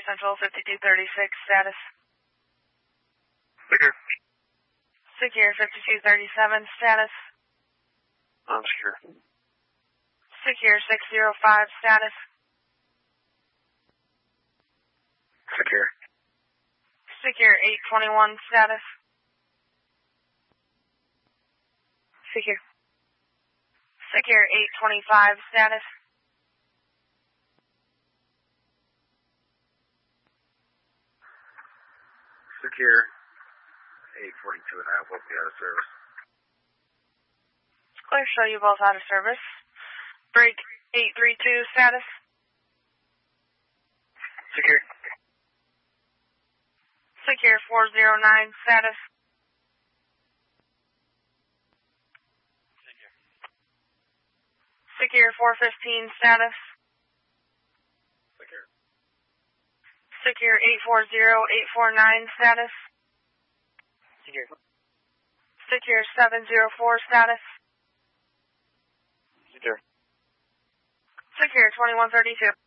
Central 5236, status. Secure. Secure 5237, status. Unsecure. Secure 605, status. Secure. Secure 821, status. Secure. Secure 825, status. Secure 842 and a half will be out of service. Clear, show you both out of service. Break 832, status. Secure. Secure 409, status. Secure 415, status. Secure. Secure 840849, status. Secure. Secure 704, status. Secure. Secure 2132.